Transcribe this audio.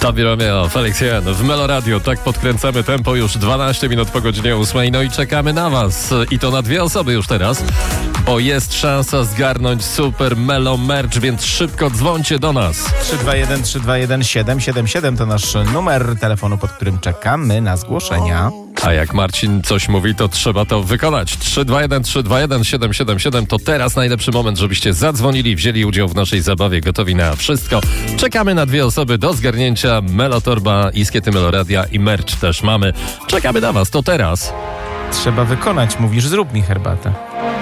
Tabi Romeo, Felix Jen w Melo Radio. Tak podkręcamy tempo już 12 minut po godzinie 8. No i czekamy na was. I to na 2 osoby już teraz, bo jest szansa zgarnąć super Melo merch, więc szybko dzwońcie do nas. 321-321-777 to nasz numer telefonu, pod którym czekamy na zgłoszenia. A jak Marcin coś mówi, to trzeba to wykonać. 321-321-777 to teraz najlepszy moment, żebyście zadzwonili, wzięli udział w naszej zabawie, gotowi na wszystko. Czekamy na 2 osoby do zgarnięcia Melo Torba, Iskiety Melo Radia i merch też mamy. Czekamy na was, to teraz. Trzeba wykonać, mówisz, zrób mi herbatę.